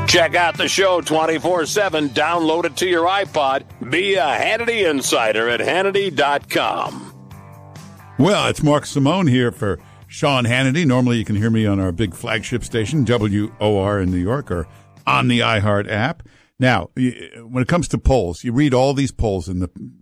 Check out the show 24/7. Download it to your iPod. Be a Hannity Insider at Hannity.com. Well, it's Mark Simone here for Sean Hannity. Normally you can hear me on our big flagship station, WOR in New York, or on the iHeart app. Now, when it comes to polls, you read all these polls in the